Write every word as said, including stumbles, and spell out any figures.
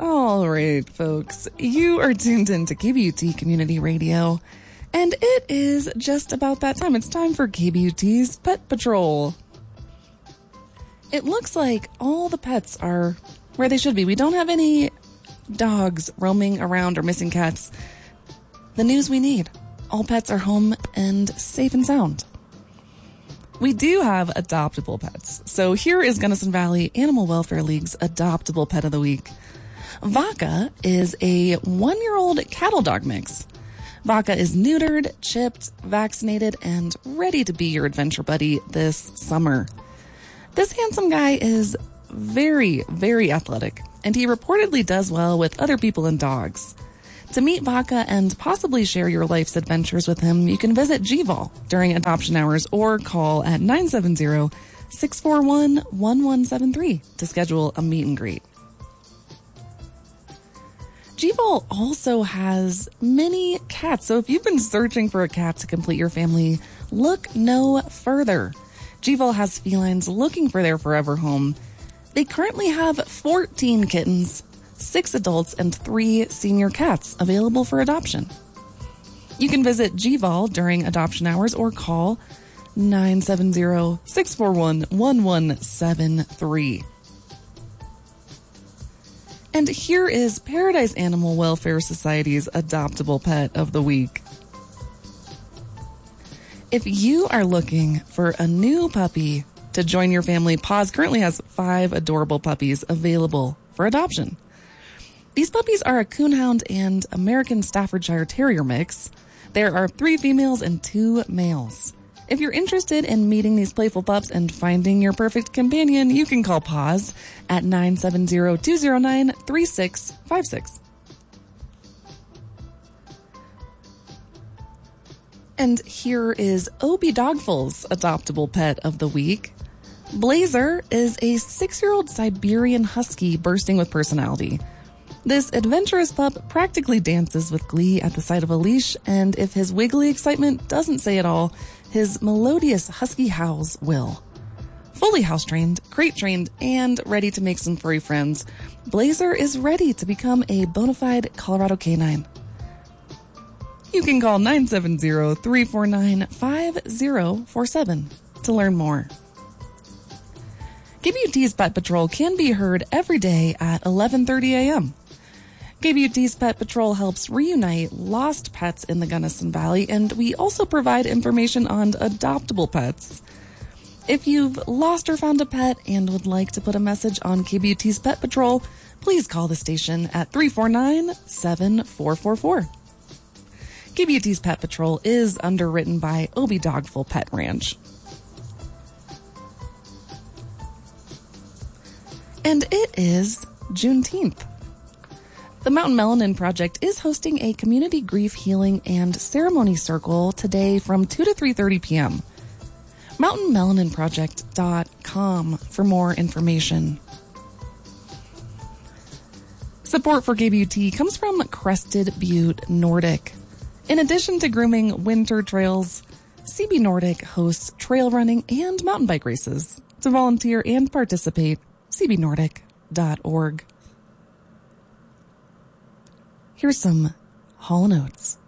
All right, folks, you are tuned into K B U T Community Radio, and it is just about that time. It's time for K B U T's Pet Patrol. It looks like all the pets are where they should be. We don't have any dogs roaming around or missing cats. The news we need. All pets are home and safe and sound. We do have adoptable pets. So here is Gunnison Valley Animal Welfare League's adoptable pet of the week. Vaca is a one-year-old cattle dog mix. Vaca is neutered, chipped, vaccinated, and ready to be your adventure buddy this summer. This handsome guy is very, very athletic, and he reportedly does well with other people and dogs. To meet Vaca and possibly share your life's adventures with him, you can visit G V A L during adoption hours or call at nine seven zero, six four one, one one seven three to schedule a meet and greet. G V A L also has many cats, so if you've been searching for a cat to complete your family, look no further. G V A L has felines looking for their forever home. They currently have fourteen kittens, six adults, and three senior cats available for adoption. You can visit G V A L during adoption hours or call nine seven zero, six four one, one one seven three. And here is Paradise Animal Welfare Society's adoptable pet of the week. If you are looking for a new puppy to join your family, Paws currently has five adorable puppies available for adoption. These puppies are a Coonhound and American Staffordshire Terrier mix. There are three females and two males. If you're interested in meeting these playful pups and finding your perfect companion, you can call Paws at nine seven zero, two zero nine, three six five six. And here is Obie Dogful's adoptable pet of the week. Blazer is a six-year-old Siberian Husky bursting with personality. This adventurous pup practically dances with glee at the sight of a leash, and if his wiggly excitement doesn't say it all, his melodious husky howls will. Fully house-trained, crate-trained, and ready to make some furry friends, Blazer is ready to become a bona fide Colorado canine. You can call nine seven zero, three four nine, five zero four seven to learn more. K B U T's Pet Patrol can be heard every day at eleven thirty a.m. K B U T's Pet Patrol helps reunite lost pets in the Gunnison Valley, and we also provide information on adoptable pets. If you've lost or found a pet and would like to put a message on K B U T's Pet Patrol, please call the station at three four nine, seven four four four. K B U T's Pet Patrol is underwritten by Obie Dogful Pet Ranch. And it is Juneteenth. The Mountain Melanin Project is hosting a community grief healing and ceremony circle today from two to three thirty p.m. mountain melanin project dot com for more information. Support for K B U T comes from Crested Butte Nordic. In addition to grooming winter trails, C B Nordic hosts trail running and mountain bike races. To volunteer and participate, c b nordic dot org. Here's some Hall and Oates.